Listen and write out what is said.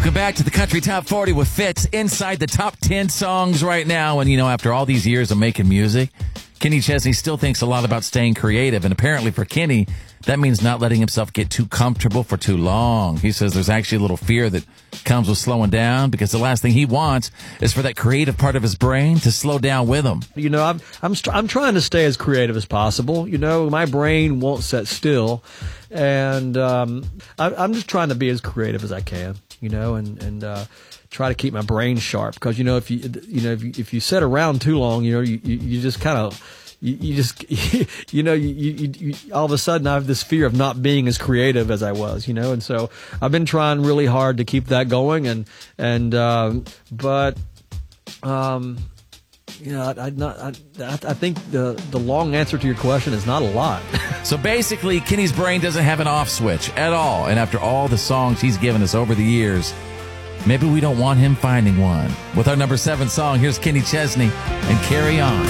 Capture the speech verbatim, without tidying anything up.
Welcome back to the Country Top forty with Fitz, inside the top ten songs right now. And, you know, after all these years of making music, Kenny Chesney still thinks a lot about staying creative. And apparently for Kenny, that means not letting himself get too comfortable for too long. He says there's actually a little fear that comes with slowing down, because the last thing he wants is for that creative part of his brain to slow down with him. You know, I'm I'm I'm trying to stay as creative as possible. You know, my brain won't sit still, and um, I, I'm just trying to be as creative as I can. You know, and and uh, try to keep my brain sharp, because you know if you you know if you, if you sit around too long, you know you you, you just kind of You, you just, you know, you, you, you, all of a sudden I have this fear of not being as creative as I was, you know, and so I've been trying really hard to keep that going, and, and, um, but, um, you know, I, I, not, I, I think the, the long answer to your question is not a lot. So basically, Kenny's brain doesn't have an off switch at all, and after all the songs he's given us over the years, maybe we don't want him finding one. With our number seven song, here's Kenny Chesney and Carry On.